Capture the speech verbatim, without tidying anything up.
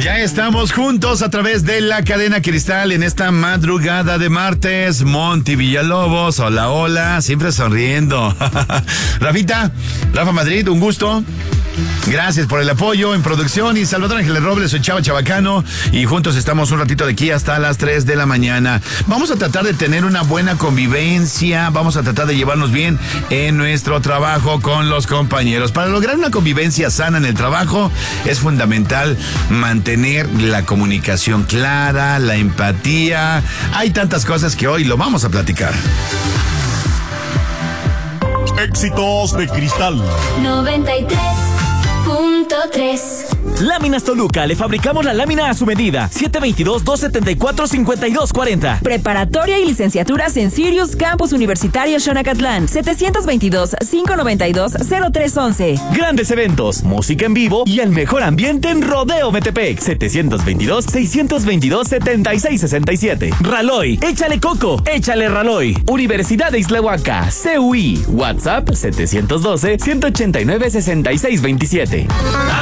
Ya estamos juntos a través de la cadena Cristal en esta madrugada de martes. Monty Villalobos, hola, hola, siempre sonriendo. Rafita, Rafa Madrid, un gusto. Gracias por el apoyo en producción. Y Salvador Ángeles Robles, soy Chava Chabacano. Y juntos estamos un ratito de aquí hasta las tres de la mañana. Vamos a tratar de tener una buena convivencia. Vamos a tratar de llevarnos bien en nuestro trabajo con los compañeros. Para lograr una convivencia sana en el trabajo es fundamental mantener la comunicación clara, la empatía. Hay tantas cosas que hoy lo vamos a platicar. Éxitos de Cristal noventa y tres punto tres. Láminas Toluca, le fabricamos la lámina a su medida. siete dos dos, dos siete cuatro, cinco dos cuatro cero. Preparatoria y licenciaturas en Sirius Campus Universitario Xonacatlán. siete dos dos, cinco nueve dos, cero tres once. Grandes eventos, música en vivo y el mejor ambiente en Rodeo Metepec. siete dos dos, seis dos dos, siete seis seis siete. Raloy, échale coco, échale Raloy. Universidad de Islahuaca, C U I. WhatsApp siete uno dos, uno ocho nueve, seis seis dos siete.